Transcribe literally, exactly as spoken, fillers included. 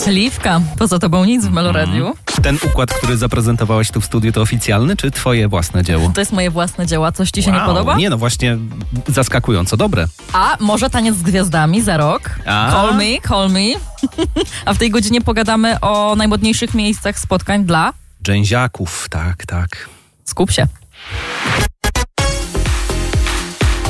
Liwka, poza tobą nic w Meloradiu. Mm. Ten układ, który zaprezentowałaś tu w studiu, to oficjalny, czy twoje własne dzieło? To jest moje własne dzieło. Coś ci się wow. nie podoba? Nie, no właśnie zaskakująco dobre. A może Taniec z gwiazdami za rok? A? Call me, call me. A w tej godzinie pogadamy o najmodniejszych miejscach spotkań dla... dżęziaków, tak, tak. Skup się.